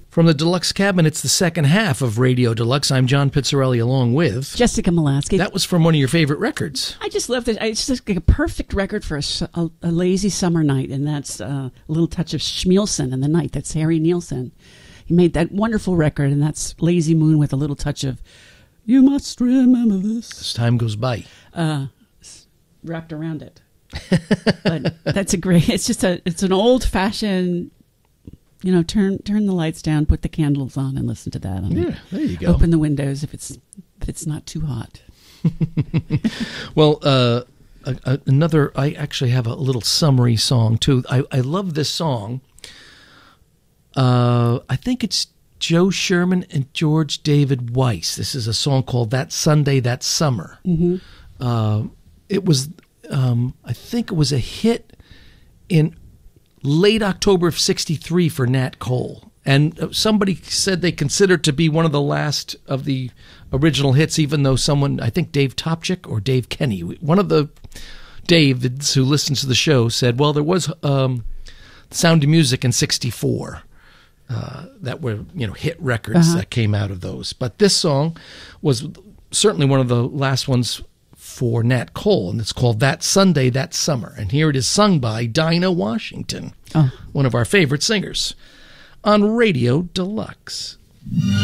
From the Deluxe Cabin, it's the second half of Radio Deluxe. I'm John Pizzarelli along with Jessica Molaski. That was from one of your favorite records. I just love it. It's just like a perfect record for a lazy summer night, and that's a little touch of Schmielsen in the night. That's Harry Nielsen. He made that wonderful record, and that's Lazy Moon with a little touch of You Must Remember This. As time goes by. Wrapped around it. But that's a great, it's an old-fashioned, turn the lights down, put the candles on, and listen to that. Yeah, there you go. Open the windows if it's not too hot. Well, I actually have a little summary song too. I love this song. I think it's Joe Sherman and George David Weiss. This is a song called That Sunday, That Summer. Mm-hmm. It was, I think it was a hit in late October of '63 for Nat Cole. And somebody said they consider it to be one of the last of the original hits, even though someone, I think Dave Topchick or Dave Kenny, one of the Davids who listens to the show said, well, there was Sound of Music in '64 that were, hit records that came out of those. But this song was certainly one of the last ones for Nat Cole, and it's called That Sunday, That Summer. And here it is sung by Dinah Washington, one of our favorite singers, on Radio Deluxe.